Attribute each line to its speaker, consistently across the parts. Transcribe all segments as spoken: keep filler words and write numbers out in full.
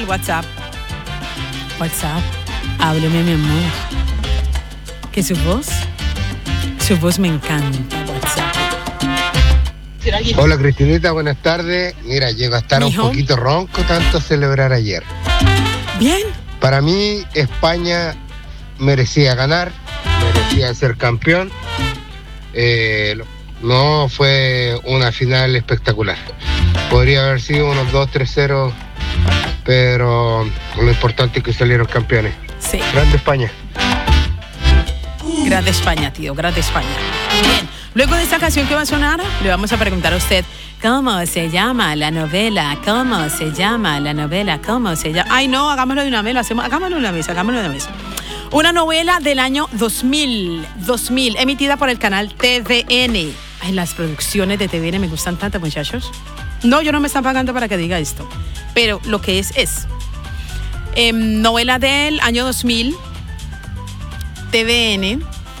Speaker 1: WhatsApp. WhatsApp. Hábleme, mi amor. Que su voz, su voz me encanta. WhatsApp.
Speaker 2: Hola Cristinita, buenas tardes. Mira, llego a estar
Speaker 1: Mijo.
Speaker 2: un poquito ronco tanto celebrar ayer.
Speaker 1: Bien.
Speaker 2: Para mí, España merecía ganar, merecía ser campeón. Eh, no fue una final espectacular. Podría haber sido unos dos tres cero, pero lo importante es que salieron campeones.
Speaker 1: Sí.
Speaker 2: Grande España.
Speaker 1: Grande España, tío, grande España. Bien, luego de esta canción que va a sonar, le vamos a preguntar a usted cómo se llama la novela, cómo se llama la novela, cómo se llama. Ay, no, hagámoslo de una vez, lo hacemos, hagámoslo de una vez, hagámoslo de una vez. Una novela del año dos mil, dos mil, emitida por el canal T V N. Ay, las producciones de T V N me gustan tanto, muchachos. No, yo no me están pagando para que diga esto, pero lo que es, es. Eh, novela del año dos mil, T V N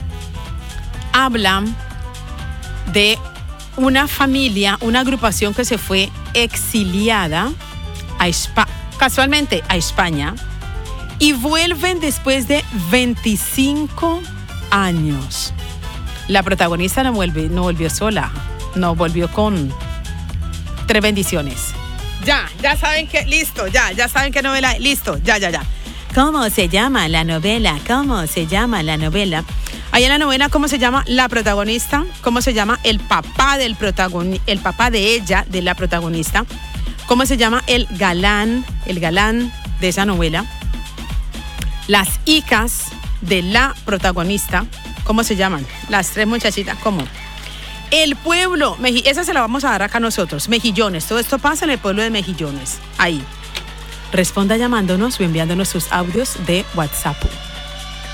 Speaker 1: habla de una familia, una agrupación que se fue exiliada a Espa- casualmente a España y vuelven después de veinticinco años. La protagonista no, vuelve, no volvió sola, no volvió con tres bendiciones. Ya, ya saben que, listo, ya, ya saben qué novela, listo, ya, ya, ya. ¿Cómo se llama la novela? ¿Cómo se llama la novela? Ahí en la novela, ¿cómo se llama la protagonista? ¿Cómo se llama el papá del protagonista? El papá de ella, de la protagonista. ¿Cómo se llama el galán? El galán de esa novela. Las hijas de la protagonista, ¿cómo se llaman? Las tres muchachitas, ¿cómo? El pueblo, Meji- esa se la vamos a dar acá nosotros, Mejillones. Todo esto pasa en el pueblo de Mejillones. Ahí. Responda llamándonos o enviándonos sus audios de WhatsApp.